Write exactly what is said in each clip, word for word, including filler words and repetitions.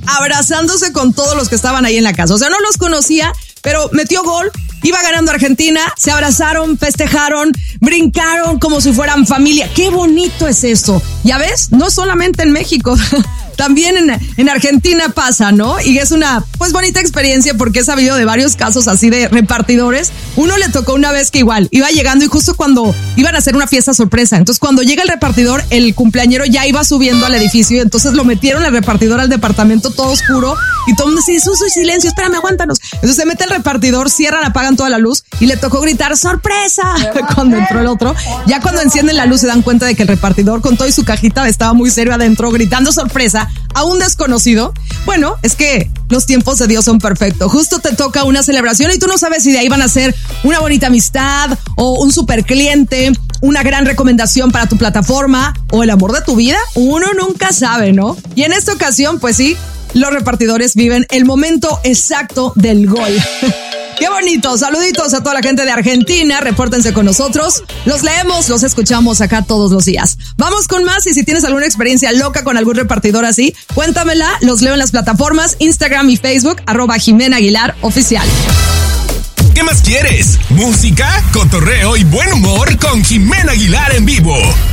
abrazándose con todos los que estaban ahí en la casa. O sea, no los conocía, pero metió gol, iba ganando Argentina, se abrazaron, festejaron, brincaron como si fueran familia. ¡Qué bonito es esto! Ya ves, no solamente en México, también en, en Argentina pasa, ¿no? Y es una, pues, bonita experiencia porque he sabido de varios casos así de repartidores. Uno le tocó una vez que igual iba llegando y justo cuando iban a hacer una fiesta sorpresa. Entonces, cuando llega el repartidor, el cumpleañero ya iba subiendo al edificio y entonces lo metieron al repartidor al departamento todo oscuro y todo el mundo dice, Suso, silencio, espérame, aguántanos. Entonces se mete el repartidor, cierran, apagan toda la luz y le tocó gritar ¡sorpresa! Cuando entró el otro. Ya cuando encienden la luz se dan cuenta de que el repartidor con todo y su cajita estaba muy serio adentro gritando ¡sorpresa! A un desconocido. Bueno, es que los tiempos de Dios son perfectos. Justo te toca una celebración y tú no sabes si de ahí van a ser una bonita amistad o un super cliente, una gran recomendación para tu plataforma o el amor de tu vida. Uno nunca sabe, ¿no? Y en esta ocasión, pues sí, los repartidores viven el momento exacto del gol. ¡Qué bonito! Saluditos a toda la gente de Argentina. Repórtense con nosotros. Los leemos, los escuchamos acá todos los días. Vamos con más y si tienes alguna experiencia loca con algún repartidor así, cuéntamela. Los leo en las plataformas Instagram y Facebook, arroba Jimena Aguilar Oficial. ¿Qué más quieres? Música, cotorreo y buen humor con Jimena Aguilar en vivo.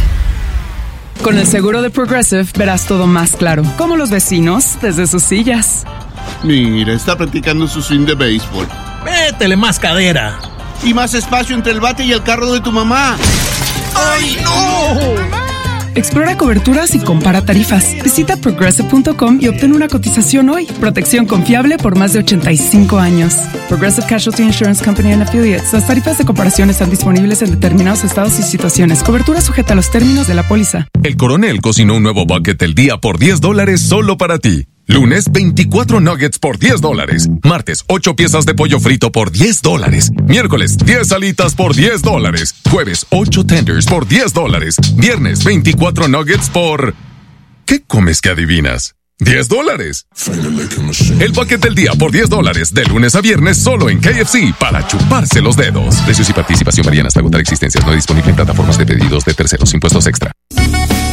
Con el seguro de Progressive verás todo más claro, como los vecinos desde sus sillas. Mira, está practicando su swing de béisbol. Métele más cadera. Y más espacio entre el bate y el carro de tu mamá. ¡Ay, no! Explora coberturas y compara tarifas. Visita progressive punto com y obtén una cotización hoy. Protección confiable por más de ochenta y cinco años. Progressive Casualty Insurance Company and Affiliates. Las tarifas de comparación están disponibles en determinados estados y situaciones. Cobertura sujeta a los términos de la póliza. El Coronel cocinó un nuevo bucket del día por diez dólares solo para ti. Lunes, veinticuatro nuggets por diez dólares. Martes, ocho piezas de pollo frito por diez dólares. Miércoles, diez alitas por diez dólares. Jueves, ocho tenders por diez dólares. Viernes, veinticuatro nuggets por... ¿Qué comes que adivinas? diez dólares. El bucket del día por diez dólares. De lunes a viernes solo en K F C para chuparse los dedos. Precios y participación varían hasta agotar existencias. No disponible en plataformas de pedidos de terceros. Impuestos extra.